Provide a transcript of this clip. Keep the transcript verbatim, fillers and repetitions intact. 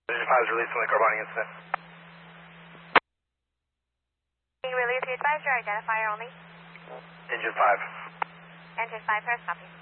Engine five is released from the car bonding incident. Being released, advisor, identifier only. Engine five. Engine five, press copy.